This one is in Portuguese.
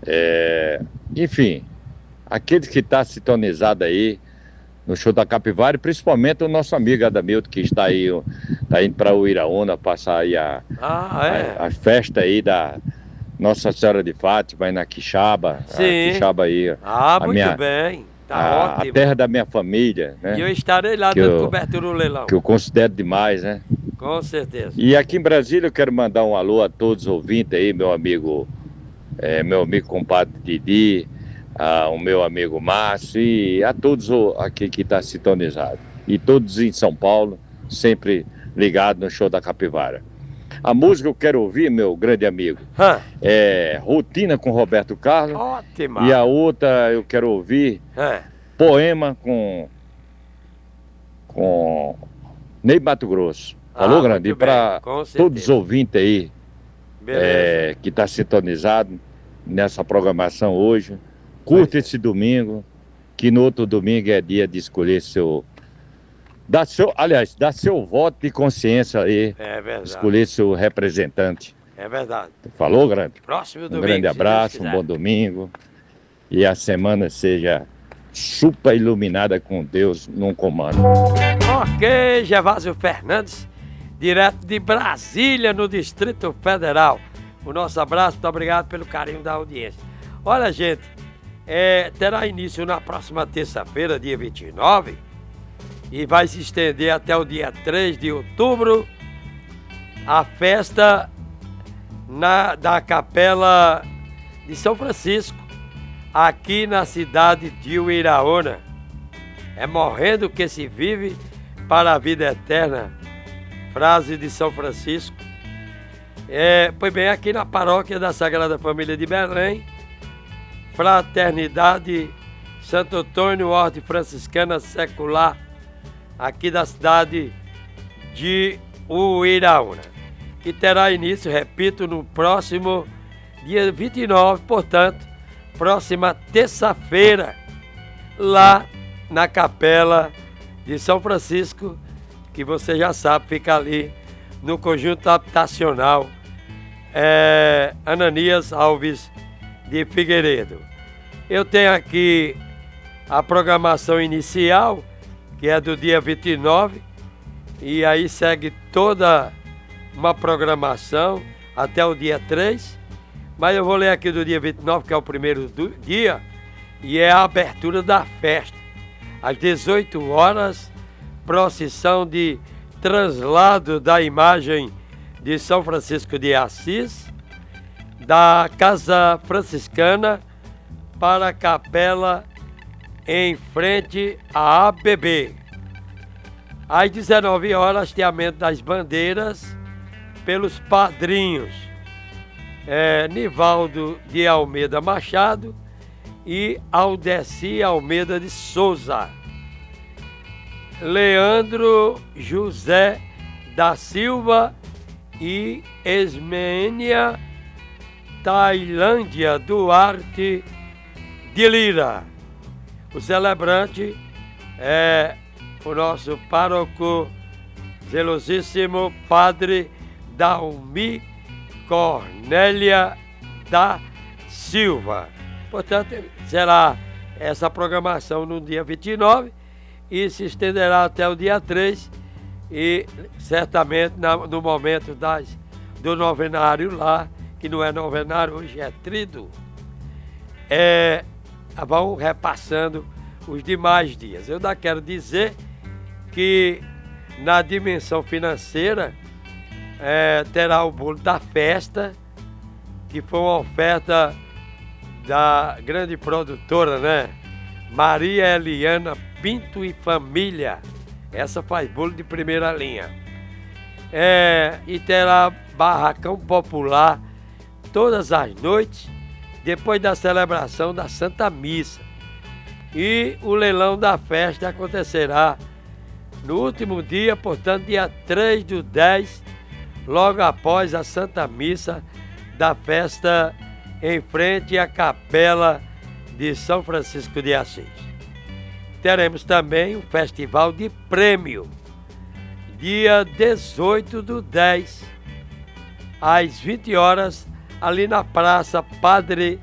Enfim, aqueles que estão sintonizados aí no show da Capivara, principalmente o nosso amigo Adamilton, que está aí, tá indo para Uiraúna, passar aí a festa aí da Nossa Senhora de Fátima, aí na Quixaba. Sim. A Quixaba aí. Muito bem. Tá ótimo. A terra da minha família, né? E eu estarei lá dando cobertura no leilão. Que eu considero demais, né? Com certeza. E aqui em Brasília eu quero mandar um alô a todos os ouvintes aí, meu amigo compadre Didi, o meu amigo Márcio e a todos aqui que está sintonizado. E todos em São Paulo, sempre ligados no show da Capivara. A música que eu quero ouvir, meu grande amigo, é Rotina com Roberto Carlos. Ótima. E a outra eu quero ouvir Poema com Ney Mato Grosso. Falou, grande? E para todos os ouvintes aí que está sintonizado nessa programação hoje, curta esse domingo, que no outro domingo é dia de escolher dá seu voto de consciência aí. É verdade. Escolher seu representante. É verdade. Falou, grande? Próximo domingo. Um grande abraço, um bom domingo. E a semana seja super iluminada com Deus num comando. Ok, Gervásio Fernandes, direto de Brasília, no Distrito Federal. O nosso abraço, muito obrigado pelo carinho da audiência. Olha, gente, terá início na próxima terça-feira, dia 29, e vai se estender até o dia 3 de outubro, a festa da Capela de São Francisco, aqui na cidade de Uiraúna. É morrendo que se vive para a vida eterna, frase de São Francisco. Pois bem, aqui na paróquia da Sagrada Família de Belém, Fraternidade Santo Antônio, Ordem Franciscana Secular, aqui da cidade de Uiraúna, que terá início, repito, no próximo dia 29, portanto, próxima terça-feira, lá na Capela de São Francisco, que você já sabe, fica ali no conjunto habitacional Ananias Alves de Figueiredo. Eu tenho aqui a programação inicial, que é do dia 29, e aí segue toda uma programação até o dia 3, mas eu vou ler aqui do dia 29, que é o primeiro dia, e é a abertura da festa. Às 18 horas, procissão de translado da imagem de São Francisco de Assis, da Casa Franciscana para a capela em frente à ABB. Às 19 horas, hasteamento das bandeiras pelos padrinhos Nivaldo de Almeida Machado e Aldeci Almeida de Souza, Leandro José da Silva e Esmênia Tailândia Duarte de Lira. O celebrante é o nosso pároco zelosíssimo Padre Dalmi Cornélia da Silva. Portanto, será essa programação no dia 29 e se estenderá até o dia 3 e certamente no momento do novenário lá, que não é novenário, hoje é tríduo, vão repassando os demais dias. Eu ainda quero dizer que na dimensão financeira terá o bolo da festa, que foi uma oferta da grande produtora, né? Maria Eliana Pinto e Família. Essa faz bolo de primeira linha. E terá barracão popular todas as noites, depois da celebração da Santa Missa. E o leilão da festa acontecerá no último dia, portanto, dia 3/10, logo após a Santa Missa da festa em frente à Capela de São Francisco de Assis. Teremos também um festival de prêmio, dia 18/10, às 20 horas, ali na Praça Padre